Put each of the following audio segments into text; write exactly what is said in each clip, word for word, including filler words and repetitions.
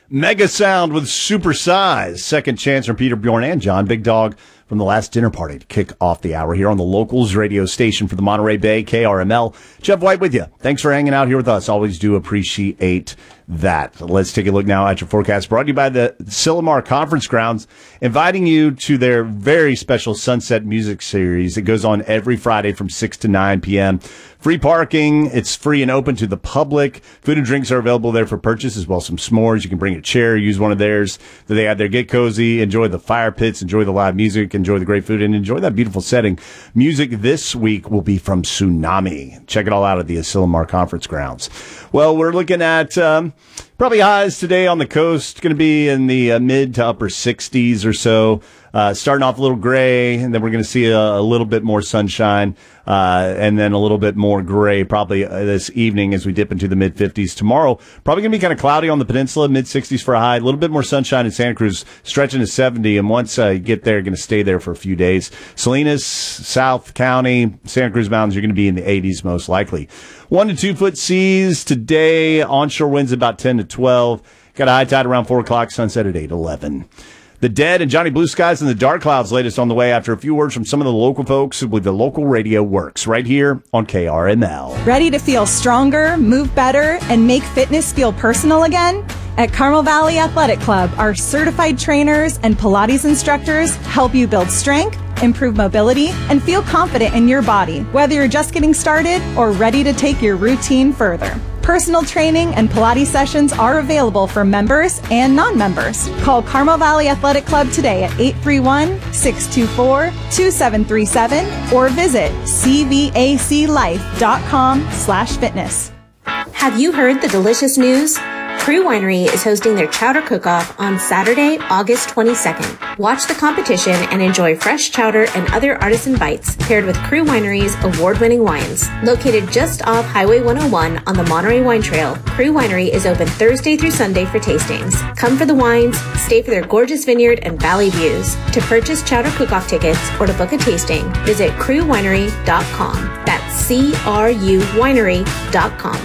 Mega Sound with Super Size. Second chance from Peter, Bjorn, and John. Big Dog from the last dinner party to kick off the hour here on the Locals radio station for the Monterey Bay, K R M L. Jeff White with you. Thanks for hanging out here with us. Always do appreciate that. Let's take a look now at your forecast. Brought to you by the Sillamar Conference Grounds, inviting you to their very special Sunset Music Series. It goes on every Friday from six to nine p.m. Free parking. It's free and open to the public. Food and drinks are available there for purchase, as well as some s'mores. You can bring a chair, use one of theirs that they have there. Get cozy, enjoy the fire pits, enjoy the live music, enjoy the great food, and enjoy that beautiful setting. Music this week will be from Tsunami. Check it all out at the Sillamar Conference Grounds. Well, we're looking at um, probably highs today on the coast, going to be in the uh, mid to upper sixties or so. Uh, starting off a little gray, and then we're going to see a, a little bit more sunshine, uh, and then a little bit more gray probably uh, this evening as we dip into the mid fifties. Tomorrow, probably going to be kind of cloudy on the peninsula, mid sixties for a high, a little bit more sunshine in Santa Cruz, stretching to seventy, and once uh, you get there, you're going to stay there for a few days. Salinas, South County, Santa Cruz Mountains, you're going to be in the eighties most likely. One to two foot seas today, onshore winds about ten to twelve, got a high tide around four o'clock, sunset at eight eleven. The Dead and Johnny Blue Skies and the Dark Clouds latest on the way after a few words from some of the local folks with the local radio works right here on K R M L. Ready to feel stronger, move better, and make fitness feel personal again? At Carmel Valley Athletic Club, our certified trainers and Pilates instructors help you build strength, improve mobility, and feel confident in your body, whether you're just getting started or ready to take your routine further. Personal training and Pilates sessions are available for members and non-members. Call Carmel Valley Athletic Club today at eight three one, six two four, two seven three seven or visit c v a c life dot com slash fitness. Have you heard the delicious news? Crew Winery is hosting their chowder cook-off on Saturday, August twenty-second. Watch the competition and enjoy fresh chowder and other artisan bites paired with Crew Winery's award-winning wines. Located just off Highway one oh one on the Monterey Wine Trail, Crew Winery is open Thursday through Sunday for tastings. Come for the wines, stay for their gorgeous vineyard and valley views. To purchase chowder cook-off tickets or to book a tasting, visit crew winery dot com. That's C R U winery dot com.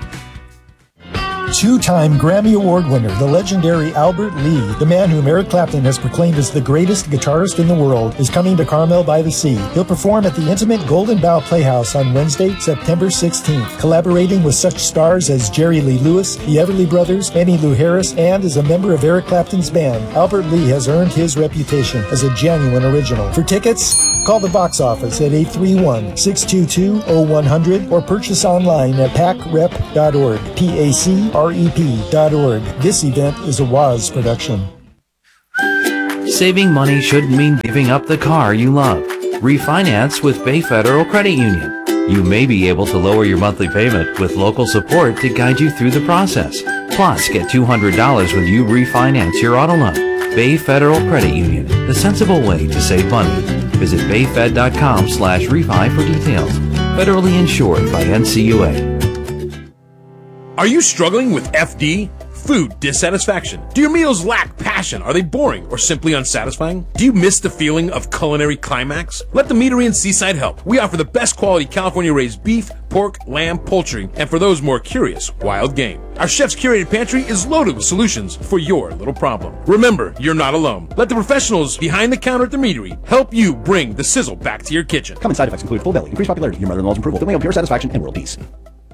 Two-time Grammy Award winner, the legendary Albert Lee, the man whom Eric Clapton has proclaimed as the greatest guitarist in the world, is coming to Carmel by the Sea. He'll perform at the intimate Golden Bough Playhouse on Wednesday, September sixteenth, collaborating with such stars as Jerry Lee Lewis, the Everly Brothers, Emmylou Harris, and as a member of Eric Clapton's band. Albert Lee has earned his reputation as a genuine original. For tickets, call the box office at eight three one, six two two, zero one zero zero or purchase online at pac rep dot org, P A C R E P dot org. This event is a W A Z production. Saving money shouldn't mean giving up the car you love. Refinance with Bay Federal Credit Union. You may be able to lower your monthly payment with local support to guide you through the process. Plus, get two hundred dollars when you refinance your auto loan. Bay Federal Credit Union, the sensible way to save money. Visit bayfed dot com slash refi for details. Federally insured by N C U A. Are you struggling with F D? Food dissatisfaction? Do your meals lack passion? Are they boring or simply unsatisfying? Do you miss the feeling of culinary climax? Let the Meadery in Seaside help. We offer the best quality California-raised beef, pork, lamb, poultry, and for those more curious, wild game. Our chef's curated pantry is loaded with solutions for your little problem. Remember, you're not alone. Let the professionals behind the counter at the Meadery help you bring the sizzle back to your kitchen. Common side effects include full belly, increased popularity, your mother-in-law's approval, feeling of pure satisfaction, and world peace.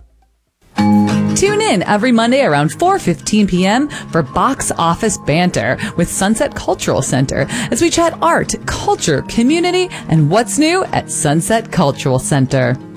Tune in every Monday around four fifteen p.m. for Box Office Banter with Sunset Cultural Center as we chat art, culture, community, and what's new at Sunset Cultural Center.